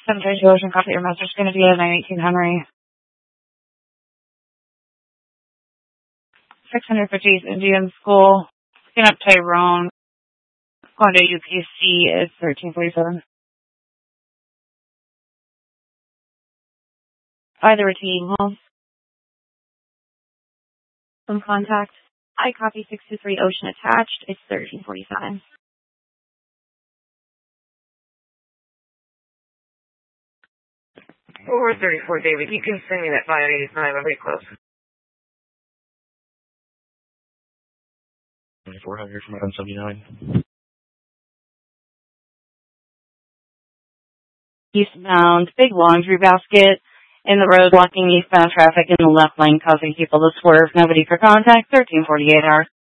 732 Ocean Coffee, your master's going to be at 918 Henry. 650 Indian School. Picking up Tyrone. Going to UPC is 1347. Either routine calls. Some contact. I copy 623 Ocean attached. It's 1347. Over 34, David. You can send me that 585. I'm pretty close. 400 from 179. Eastbound, big laundry basket in the road blocking eastbound traffic in the left lane, causing people to swerve. Nobody for contact. 1348 hours.